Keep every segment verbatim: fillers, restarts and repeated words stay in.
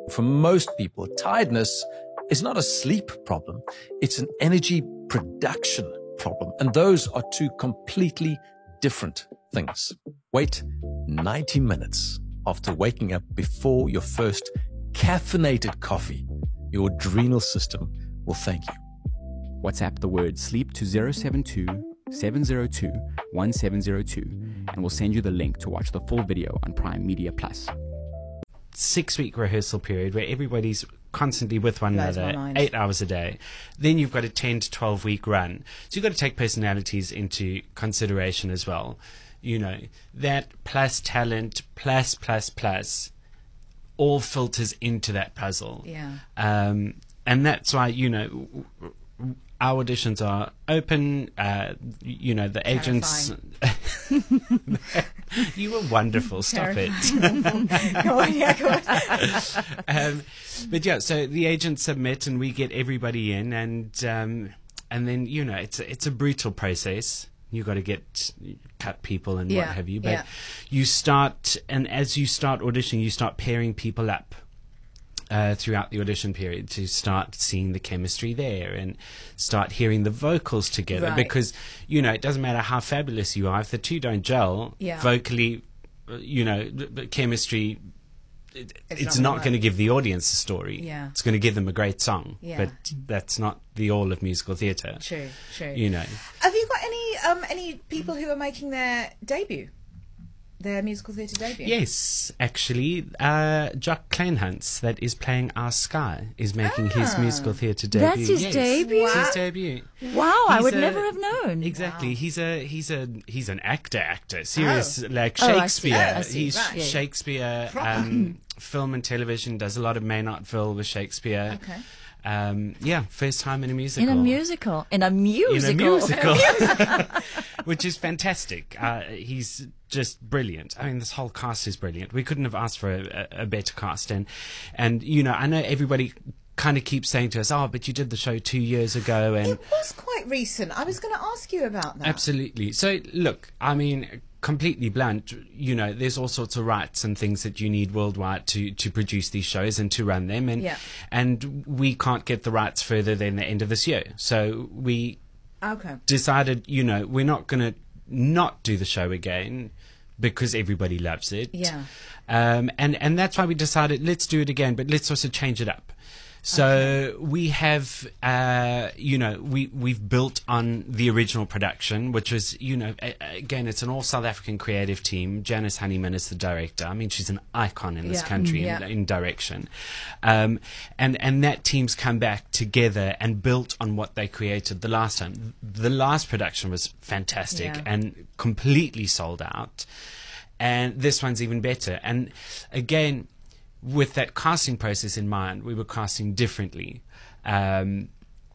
For most people, tiredness is not a sleep problem. It's an energy production problem. And those are two completely different things. Wait ninety minutes after waking up before your first caffeinated coffee. Your adrenal system will thank you. WhatsApp the word sleep to zero seven two, seven zero two, one seven zero two and we'll send you the link to watch the full video on Prime Media Plus. Six-week rehearsal period where everybody's constantly with one Blows my another, mind. eight hours a day. Then you've got a ten to twelve week run. So you've got to take personalities into consideration as well. You know, that plus talent, plus, plus, plus, all filters into that puzzle. Yeah. Um, and that's why, you know, our auditions are open. Uh, you know, the agents... You were wonderful. Stop it. Go on, yeah, go on. um, but yeah, so the agents submit and we get everybody in, and um, and then you know it's a, it's a brutal process. You got to get cut people and Yeah, what have you. But yeah. you start, and as you start auditioning, you start pairing people up. Uh, throughout the audition period to start seeing the chemistry there and start hearing the vocals together Right. because, you know, it doesn't matter how fabulous you are. If the two don't gel Yeah. vocally, uh, you know, the, the chemistry, it, It's it's, not not, gonna going to work. give the audience a story. Yeah. It's going to give them a great song. Yeah. But that's not the all of musical theatre. True, true. You know. Have you got any um, any people who are making their debut? Their musical theatre debut? Yes, actually, uh, Jock Kleinhans, that is playing Our Sky, is making his Ah. musical theatre debut. That's his Yes, debut? It's Wow. his debut. Wow, I He's would a- never have known. Exactly. He's a he's a he's an actor actor. Serious like Oh, I see. Shakespeare. Oh, I see. He's Right. Yeah. Shakespeare um, film and television, does a lot of Maynardville with Shakespeare. Okay. Um, yeah, first time in a musical. In a musical. In a musical. In a musical. Which is fantastic. Uh, he's just brilliant. I mean, this whole cast is brilliant. We couldn't have asked for a, a, a better cast. And, and, you know, I know everybody kind of keeps saying to us, oh, but you did the show two years ago. And It was quite recent. I was going to ask you about that. absolutely. So, look, I mean, completely blunt, you know, there's all sorts of rights and things that you need worldwide to, to produce these shows and to run them. And, Yeah. and we can't get the rights further than the end of this year. So we Okay. decided, you know, we're not going to not do the show again because everybody loves it. Yeah. Um, and, and that's why we decided, let's do it again, but let's also change it up. So okay. we have, uh, you know, we, we've built on the original production, which was, you know, a, again, it's an all South African creative team. Janice Honeyman is the director. I mean, she's an icon in this Yeah. country Yeah. in, in direction. Um, and, and that team's come back together and built on what they created the last time. The last production was fantastic Yeah. and completely sold out. And this one's even better. And again, with that casting process in mind, we were casting differently. Um,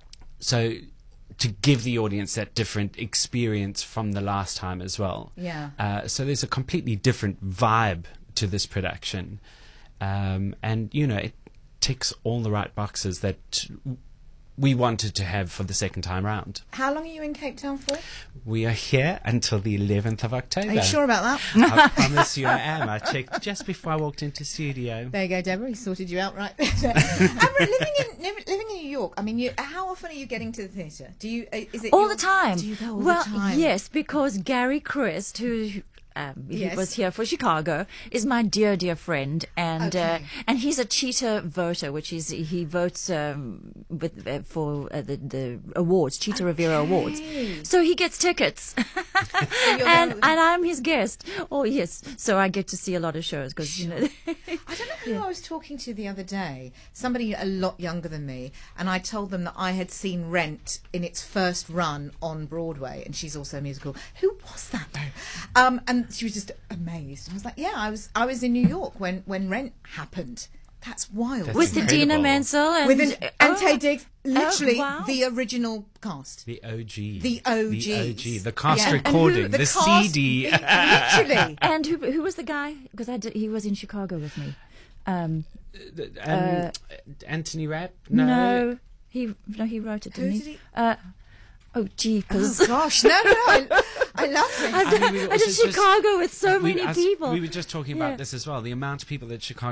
so to give the audience that different experience from the last time as well. Yeah. Uh, so there's a completely different vibe to this production. Um, and, you know, it ticks all the right boxes that we wanted to have for the second time round. How long are you in Cape Town for? We are here until the eleventh of October. Are you sure about that? I promise you I am. I checked just before I walked into studio. There you go, Deborah. He sorted you out right there. Amber, living in living living in New York. I mean, you, how often are you getting to the theatre? Do you? uh, Is it All your- the time. Do you go all well, the time? yes, because Gary Christ, who um, Yes. he was here for Chicago, is my dear, dear friend, and uh, Okay. and he's a cheetah voter, which is he votes um, with uh, for uh, the the awards, Cheetah Rivera Awards. So he gets tickets, you're and the- and I'm his guest. Oh yes, so I get to see a lot of shows because you know. I don't know who I was talking to the other day. Somebody a lot younger than me, and I told them that I had seen Rent in its first run on Broadway, and she's also a musical. Who was that though? Um, and she was just amazed. I was like, "Yeah, I was. I was in New York when when Rent happened. That's wild." That's With the incredible. Dina Menzel and With an, and oh, Tay Diggs, literally wow. the original cast. The O G. The O Gs. The O G. The cast Yeah. And recording. who- The, cast- C D. the- literally. And who who was the guy? Because I did, he was in Chicago with me. Um, um, Anthony Rapp? no. No. he no he wrote it, Who didn't did he? he? Uh, oh jeepers! Oh gosh, no, no, no. I, I love him. I I mean, we did, were I did also just- Chicago with so We, many us- people. we were just talking about Yeah. this as well. The amount of people that Chicago